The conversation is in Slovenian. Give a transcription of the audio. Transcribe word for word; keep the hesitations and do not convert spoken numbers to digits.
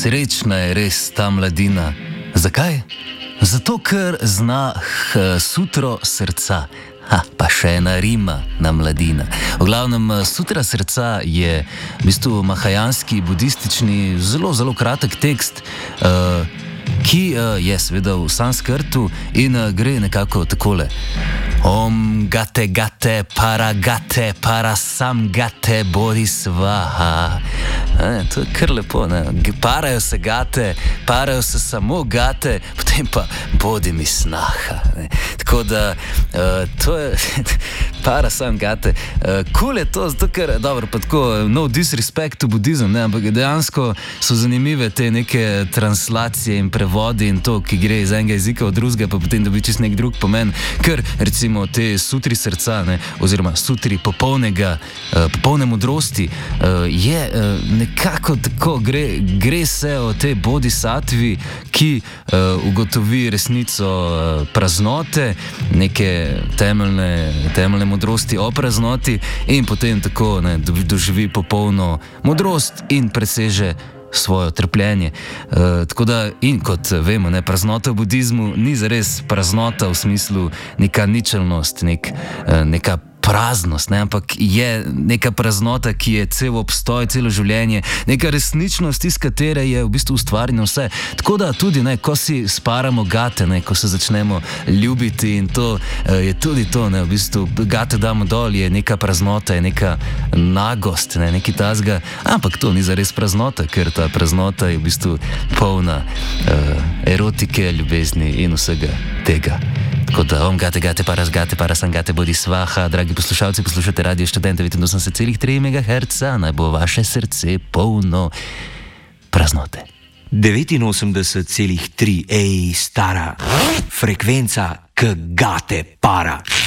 srečna je res ta mladina. Zakaj? Zato, ker zna h, sutro srca. Ha, pa še ena rima na mladina. V glavnem, sutra srca je v bistvu mahajanski, budistični, zelo, zelo kratek tekst, uh, ki uh, je seveda v sanskrtu in uh, gre nekako takole. Om gate gate para gate para sam gate bodi svaha. E, to je kar lepo, ne? Parajo se gate, parajo se samo gate, potem pa bodi mi snaha. Ne? Tako da, uh, to je, para sam gate. Uh, cool je to, zato ker, dobro, pa tako, no disrespect to budizem, ne? Ampak dejansko so zanimive te neke translacije in prevodi in to, ki gre iz enega jezika v drugega, pa potem dobi čist nek drug pomen, ker recimo te sutri srca, ne? Oziroma sutri popolnega, uh, popolne modrosti, uh, je uh, nekako tako, gre, gre se o tej bodhisattvi, ki uh, ugotovi resnico uh, praznote, neke temeljne, temeljne modrosti o praznoti in potem tako, ne, doživi popolno modrost in preseže svojo trpljenje. Uh, tako da, in kot vemo, ne, praznota v budizmu ni zares praznota v smislu neka ničelnost, nek, uh, neka praznost, ne, ampak je neka praznota, ki je cel obstoj, celo življenje, neka resničnost, iz katere je v bistvu ustvarjeno vse. Tako da tudi, ne, ko si sparamo gate, ne, ko se začnemo ljubiti in to uh, je tudi to, ne, v bistvu gate damo dol, je neka praznota, je neka nagost, ne, neki tazga, ampak to ni zares praznota, ker ta praznota je v bistvu polna uh, erotike, ljubezni in vsega tega. Tako da, om gate, gate, paras gate, parasan gate, bodi svaha. Dragi poslušalci, poslušate Radio Študent devetinosemdeset celih tri megaherca, naj bo vaše srce polno praznote. devetinosemdeset celih tri, ej, stara frekvenca, k gate para.